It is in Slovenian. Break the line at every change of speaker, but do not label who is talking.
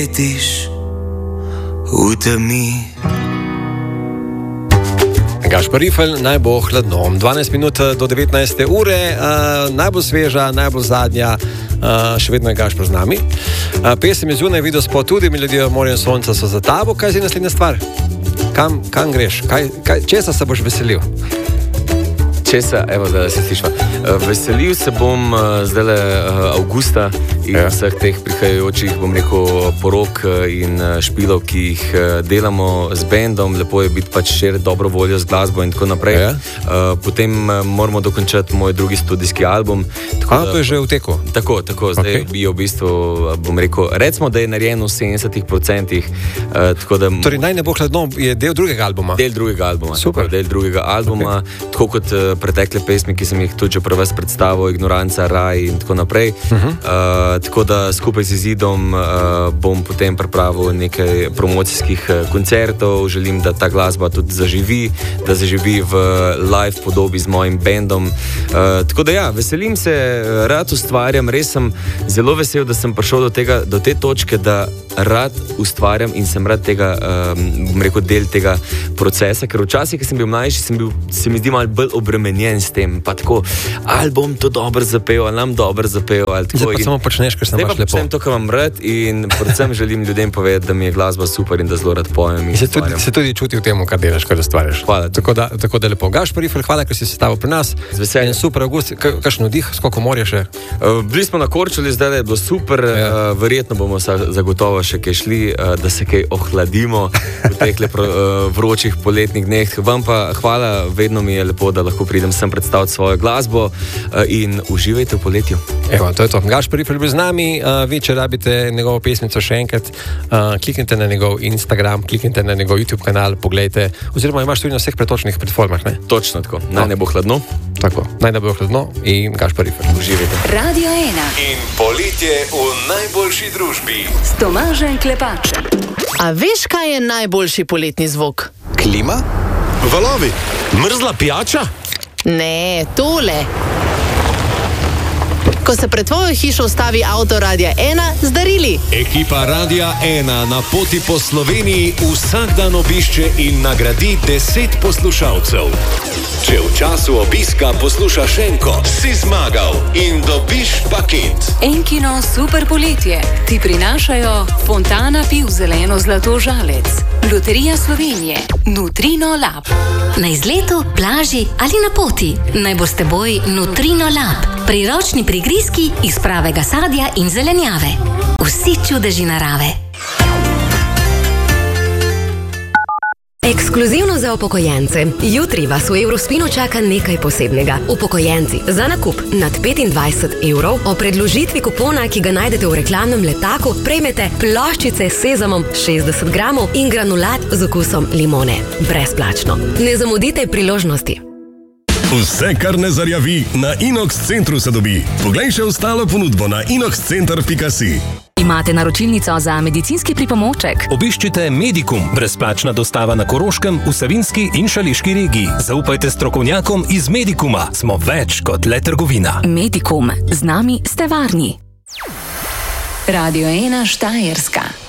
v temi.
Gašper Rifelj, naj bo hladno. 12 minut do 19. ure, najbolj sveža, najbolj zadnja, še vedno je Gašper z nami. Pesem je zunaj, video spot tudi, Melodijo morja in sonca so za tabo. Kaj je naslednja stvar? Kam greš? Česa se boš veselil?
Česa, evo, da se slišva. Veselil se bom zdajle avgusta in vseh teh prihajajočih, bom rekel, porok in špilov, ki jih delamo z bendom. Lepo je biti pač širiti dobro voljo z glasbo in tako naprej. Potem moramo dokončati moj drugi studijski album.
To je že v teku?
Tako. Zdaj bi v bistvu, bom rekel, recimo, da je narejen v 70%.
Torej, naj ne bo hladno, je del drugega albuma?
Del drugega albuma.
Super.
Del drugega albuma, tako kot pretekle pesmi, ki sem jih tudi že prvi predstavil, Ignoranca, Raj in tako naprej. Tako da skupaj z izidom bom potem pripravil nekaj promocijskih koncertov. Želim, da ta glasba tudi zaživi, da zaživi v live podobi z mojim bendom. Tako da ja, veselim se, rad ustvarjam, res sem zelo vesel, da sem prišel do te točke, da rad ustvarjam in sem rad tega, bom rekel, del tega procesa, ker včasih, ko sem bil mlajši, se mi zdi malo bolj obremenjen s tem, pa tako, ali bom to dobro zapel, ali nam dobro zapel, ali tako.
Zdaj pa samo počneš, ker se imaš lepo.
Zdaj pa počnem to, kar imam rad in predvsem želim ljudem povedati, da mi je glasba super in da zelo rad pojem in ustvarjam.
Se tudi čuti v tem, kar delaš, kar ustvarjaš.
Hvala.
Tako da lepo. Gašper Rifelj, hvala, ker si se stavil pri nas.
Z veseljem.
Super avgust, kakšen vdih, skoliko morja še?
Bili smo na Korčuli, zdaj je bilo super, verjetno bomo zagotovo še kaj šli, da se kaj ohladimo v teh vročih poletnih dneh. Vam pa hvala, vedno mi je lepo, da lahko pridem sem predstaviti svojo glasbo in uživajte v poletju.
Evo, to je to. Gašper Rifelj bil z nami, vi, če rabite njegovo pesmico še enkrat, kliknite na njegov Instagram, kliknite na njegov YouTube kanal, poglejte, oziroma imaš tudi na vseh pretočnih platformah, ne?
Točno tako. Naj ne bo hladno.
Tako, naj ne bo hladno in Gašper Rifelj.
Uživajte.
Radio 1.
In poletje v najboljši družbi.
S Tomažem Klepačem.
A veš, kaj je najboljši poletni zvok?
Klima? Valovi? Mrzla pijača?
Ne, tole. Ko se pred tvojo hišo ustavi avto Radia 1 z darili.
Ekipa Radia 1 na poti po Sloveniji vsak dan obišče in nagradi 10 poslušalcev. Če v času obiska poslušaš Enko, si zmagal in dobiš paket.
Enkino super poletje ti prinašajo Fontana piv zeleno zlato žalec, Loterija Slovenije, Nutrino Lab.
Na izletu, plaži ali na poti, naj bo s teboj Nutrino Lab. Priročni prigrizki iz pravega sadja in zelenjave. Vsi čudeži narave. Ekskluzivno za upokojence. Jutri vas v Eurospinu čaka nekaj posebnega. Upokojenci za nakup nad 25 evrov o predložitvi kupona, ki ga najdete v reklamnem letaku, prejmete ploščice s sezamom 60 gramov in granulat z okusom limone. Brezplačno. Ne zamudite priložnosti.
Vse, kar ne zarjavi, na Inox Centru se dobi. Poglej še ostalo ponudbo na inoxcenter.si.
Imate naročilnico za medicinski pripomoček?
Obiščite Medikum, brezplačna dostava na Koroškem, v Savinjski in Šaleški regiji. Zaupajte strokovnjakom iz Medikuma. Smo več kot le trgovina.
Medikum. Z nami ste varni.
Radio 1 Štajerska.